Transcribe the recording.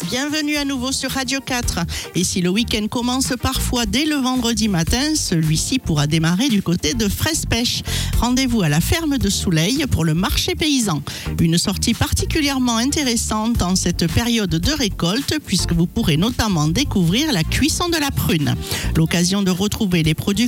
Bienvenue à nouveau sur Radio 4. Et si le week-end commence parfois dès le vendredi matin, celui-ci pourra démarrer du côté de Fraise Pêche. Rendez-vous à la ferme de Souleil pour le marché paysan. Une sortie particulièrement intéressante en cette période de récolte puisque vous pourrez notamment découvrir la cuisson de la prune. L'occasion de retrouver les produits